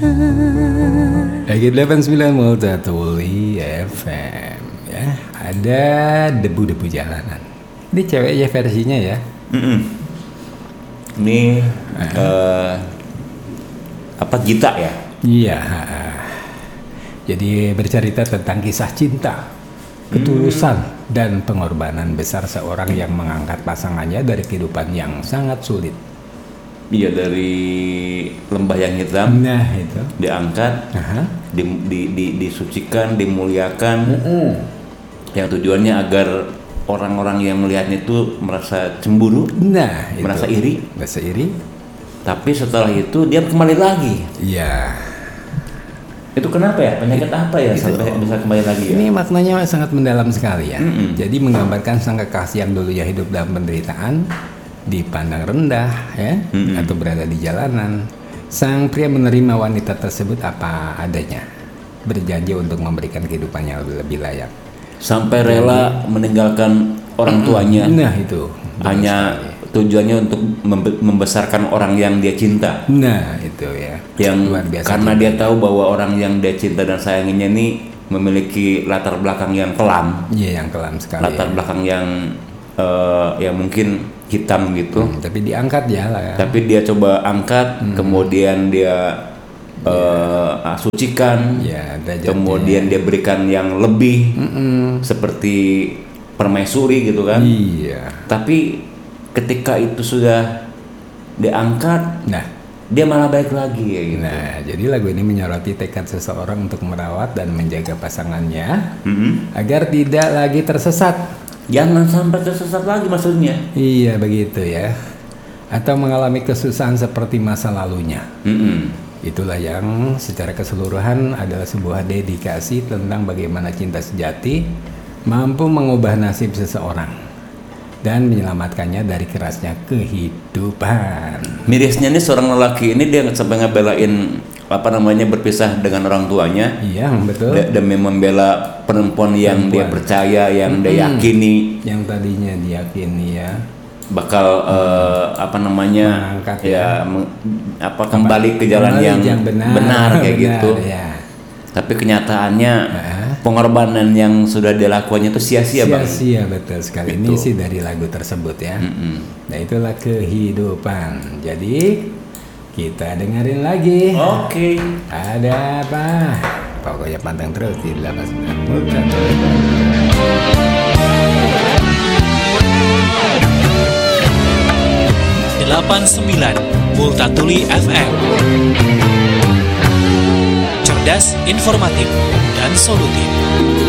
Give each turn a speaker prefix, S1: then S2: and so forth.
S1: Lagi 89 Multatuli FM ya. Ada debu-debu jalanan. Ini cewek ya versinya ya.
S2: Ini apa Gita ya?
S1: Iya. Jadi bercerita tentang kisah cinta, ketulusan dan pengorbanan besar seorang yang mengangkat pasangannya dari kehidupan yang sangat sulit.
S2: Iya, dari lembah yang hitam.
S1: Nah itu
S2: diangkat, disucikan, dimuliakan. Yang tujuannya agar orang-orang yang melihatnya itu merasa cemburu, merasa iri. Tapi setelah itu dia kembali lagi.
S1: Iya.
S2: Itu kenapa ya? Penyakit apa ya sampai bisa kembali lagi ya?
S1: Ini maknanya sangat mendalam sekali ya. Jadi menggambarkan sang kekasih yang dulunya hidup dalam penderitaan, dipandang rendah ya, atau berada di jalanan. Sang pria menerima wanita tersebut apa adanya, berjanji untuk memberikan kehidupannya lebih layak.
S2: Sampai rela meninggalkan orang tuanya.
S1: Nah itu.
S2: Hanya tujuannya untuk membesarkan orang yang dia cinta.
S1: Nah itu ya.
S2: Yang
S1: luar biasa
S2: karena dia tahu bahwa orang yang dia cinta dan sayanginya ini memiliki latar belakang yang kelam.
S1: Iya, yang kelam sekali.
S2: Latar belakang yang mungkin hitam gitu.
S1: Tapi diangkat ya lah. Ya.
S2: Tapi dia coba angkat, kemudian dia sucikan, kemudian dia berikan yang lebih, seperti permaisuri gitu kan.
S1: Iya.
S2: Tapi ketika itu sudah diangkat, dia malah baik lagi ya gitu.
S1: Nah, jadi lagu ini menyoroti tekad seseorang untuk merawat dan menjaga pasangannya agar tidak lagi tersesat.
S2: Jangan sampai tersesat lagi maksudnya.
S1: Iya begitu ya. Atau mengalami kesusahan seperti masa lalunya. Itulah yang secara keseluruhan adalah sebuah dedikasi tentang bagaimana cinta sejati mampu mengubah nasib seseorang dan menyelamatkannya dari kerasnya kehidupan.
S2: Mirisnya nih seorang lelaki ini dia sampai ngebelain berpisah dengan orang tuanya.
S1: Iya betul.
S2: Demi membela perempuan yang dia percaya, yang dia yakini.
S1: Yang tadinya diyakini ya.
S2: Bakal
S1: mengangkat
S2: kembali ke jalan yang benar kayak gitu.
S1: Ya.
S2: Tapi kenyataannya pengorbanan yang sudah dilakukannya itu sia-sia Bang.
S1: Sia-sia betul sekali. Ini sih dari lagu tersebut ya. Nah itulah kehidupan. Jadi kita dengerin lagi.
S2: Oke.
S1: Ada apa? Pokoknya pantang terus di 89
S3: Multatuli FM. Cerdas, informatif, dan solutif.